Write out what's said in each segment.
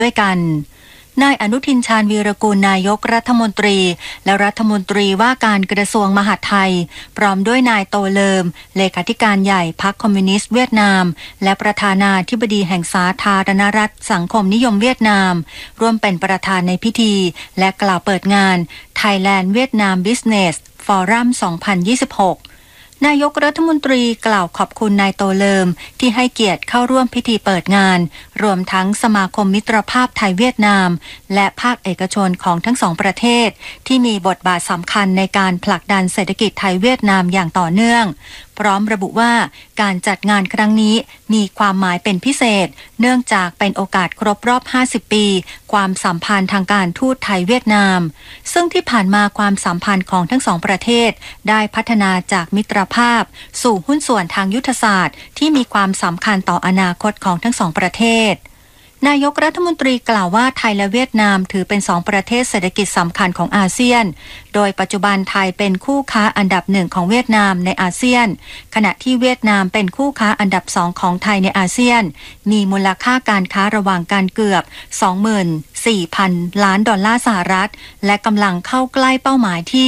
ด้วยกันนายอนุทินชาญวีรกูลนายกรัฐมนตรีและรัฐมนตรีว่าการกระทรวงมหาดไทยพร้อมด้วยนายโตเลิมเลขาธิการใหญ่พรรคคอมมิวนิสต์เวียดนามและประธานาธิบดีแห่งสาธารณรัฐสังคมนิยมเวียดนามร่วมเป็นประธานในพิธีและกล่าวเปิดงาน Thailand Vietnam Business Forum 2026นายกรัฐมนตรีกล่าวขอบคุณนายโตเลิมที่ให้เกียรติเข้าร่วมพิธีเปิดงานรวมทั้งสมาคมมิตรภาพไทยเวียดนามและภาคเอกชนของทั้งสองประเทศที่มีบทบาทสำคัญในการผลักดันเศรษฐกิจไทยเวียดนามอย่างต่อเนื่องพร้อมระบุว่าการจัดงานครั้งนี้มีความหมายเป็นพิเศษเนื่องจากเป็นโอกาสครบรอบ50ปีความสัมพันธ์ทางการทูตไทยเวียดนามซึ่งที่ผ่านมาความสัมพันธ์ของทั้งสองประเทศได้พัฒนาจากมิตรภาพสู่หุ้นส่วนทางยุทธศาสตร์ที่มีความสำคัญต่ออนาคตของทั้งสองประเทศนายกรัฐมนตรีกล่าวว่าไทยและเวียดนามถือเป็นสองประเทศเศรษฐกิจสำคัญของอาเซียนโดยปัจจุบันไทยเป็นคู่ค้าอันดับหนึ่งของเวียดนามในอาเซียนขณะที่เวียดนามเป็นคู่ค้าอันดับ2ของไทยในอาเซียนมีมูลค่าการค้าระหว่างกันเกือบ 24,000 ล้านดอลลาร์สหรัฐและกำลังเข้าใกล้เป้าหมายที่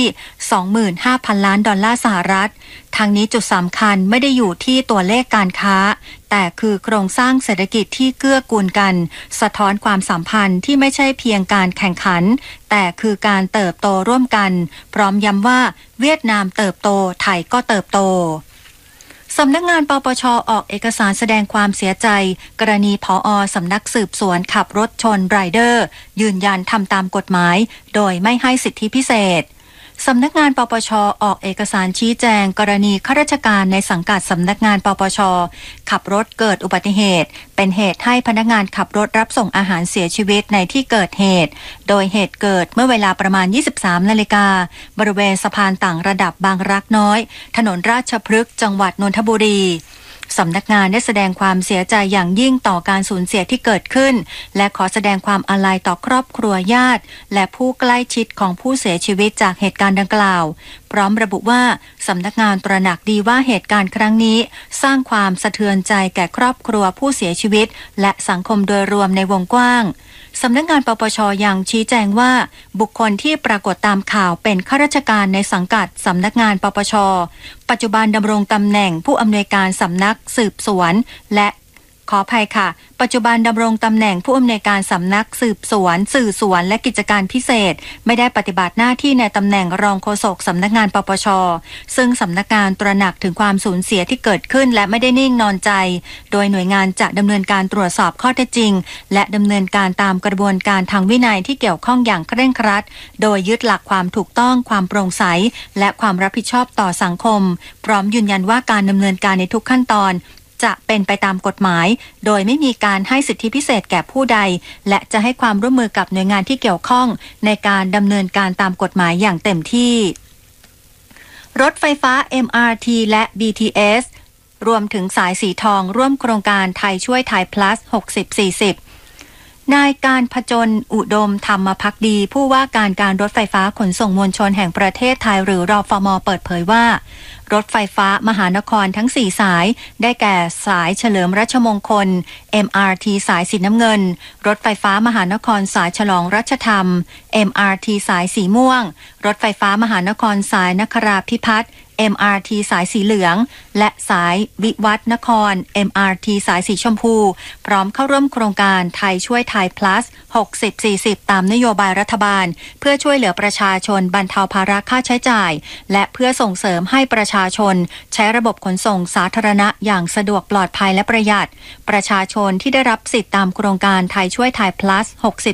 25,000 ล้านดอลลาร์สหรัฐทางนี้จุดสำคัญไม่ได้อยู่ที่ตัวเลขการค้าแต่คือโครงสร้างเศรษฐกิจที่เกื้อกูลกันสะท้อนความสัมพันธ์ที่ไม่ใช่เพียงการแข่งขันแต่คือการเติบโตร่วมกันพร้อมย้ำว่าเวียดนามเติบโตไทยก็เติบโตสำนักงานปปช.ออกเอกสารแสดงความเสียใจกรณีผอ.สำนักสืบสวนขับรถชนไรเดอร์ยืนยันทำตามกฎหมายโดยไม่ให้สิทธิพิเศษสำนักงานปปช.ออกเอกสารชี้แจงกรณีข้าราชการในสังกัดสำนักงานปปช.ขับรถเกิดอุบัติเหตุเป็นเหตุให้พนักงานขับรถรับส่งอาหารเสียชีวิตในที่เกิดเหตุโดยเหตุเกิดเมื่อเวลาประมาณ 23 นาฬิกาบริเวณสะพานต่างระดับบางรักน้อยถนนราชพฤกษ์จังหวัดนนทบุรีสำนักงานได้แสดงความเสียใจอย่างยิ่งต่อการสูญเสียที่เกิดขึ้นและขอแสดงความอาลัยต่อครอบครัวญาติและผู้ใกล้ชิดของผู้เสียชีวิตจากเหตุการณ์ดังกล่าวพร้อมระบุว่าสำนักงานตระหนักดีว่าเหตุการณ์ครั้งนี้สร้างความสะเทือนใจแก่ครอบครัวผู้เสียชีวิตและสังคมโดยรวมในวงกว้างสำนักงานปปช.ยังชี้แจงว่าบุคคลที่ปรากฏตามข่าวเป็นข้าราชการในสังกัดสำนักงานปปช.ปัจจุบันดำรงตำแหน่งผู้อำนวยการสำนักสืบสวนและขออภัยค่ะปัจจุบันดำรงตำแหน่งผู้อำนวยการสำนักสืบสวนสื่อสวนและกิจการพิเศษไม่ได้ปฏิบัติหน้าที่ในตำแหน่งรองโฆษกสำนักงานปปช.ซึ่งสำนักงานตระหนักถึงความสูญเสียที่เกิดขึ้นและไม่ได้นิ่งนอนใจโดยหน่วยงานจะดำเนินการตรวจสอบข้อเท็จจริงและดำเนินการตามกระบวนการทางวินัยที่เกี่ยวข้องอย่างเคร่งครัดโดยยึดหลักความถูกต้องความโปร่งใสและความรับผิดชอบต่อสังคมพร้อมยืนยันว่าการดำเนินการในทุกขั้นตอนจะเป็นไปตามกฎหมายโดยไม่มีการให้สิทธิพิเศษแก่ผู้ใดและจะให้ความร่วมมือกับหน่วยงานที่เกี่ยวข้องในการดำเนินการตามกฎหมายอย่างเต็มที่รถไฟฟ้า MRT และ BTS รวมถึงสายสีทองร่วมโครงการไทยช่วยไทย plus 60-40นายการผจญอุดมธรรมภักดีผู้ว่าการรถไฟฟ้าขนส่งมวลชนแห่งประเทศไทยหรือรฟม.เปิดเผยว่ารถไฟฟ้ามหานครทั้ง4สายได้แก่สายเฉลิมรัชมงคล MRT สายสีน้ำเงินรถไฟฟ้ามหานครสายฉลองรัชธรรม MRT สายสีม่วงรถไฟฟ้ามหานครสายนคราภิพัฒน์MRT สายสีเหลืองและสายวิวัฒนคร MRT สายสีชมพูพร้อมเข้าร่วมโครงการไทยช่วยไทย plus 60-40 ตามนโยบายรัฐบาลเพื่อช่วยเหลือประชาชนบรรเทาภาระค่าใช้จ่ายและเพื่อส่งเสริมให้ประชาชนใช้ระบบขนส่งสาธารณะอย่างสะดวกปลอดภัยและประหยัดประชาชนที่ได้รับสิทธิตามโครงการไทยช่วยไทย plus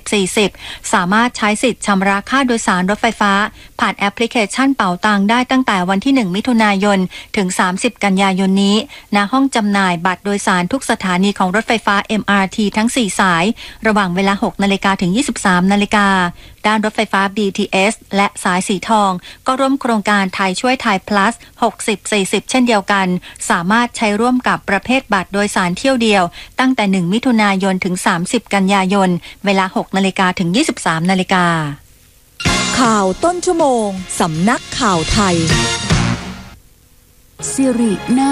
60-40 สามารถใช้สิทธิ์ชำระค่าโดยสารรถไฟฟ้าผ่านแอปพลิเคชันเป๋าตังได้ตั้งแต่วันที่1 มิถุนายนถึง30 กันยายนนี้ณห้องจำหน่ายบัตรโดยสารทุกสถานีของรถไฟฟ้า MRT ทั้ง4สายระหว่างเวลา 6 นาฬิกาถึง 23 นาฬิกาด้านรถไฟฟ้า BTS และสายสีทองก็ร่วมโครงการไทยช่วยไทย plus 60-40 เช่นเดียวกันสามารถใช้ร่วมกับประเภทบัตรโดยสารเที่ยวเดียวตั้งแต่1 มิถุนายนถึง30 กันยายนเวลา 6 นาฬิกาถึง 23 นาฬิกาข่าวต้นชั่วโมงสำนักข่าวไทยสิริ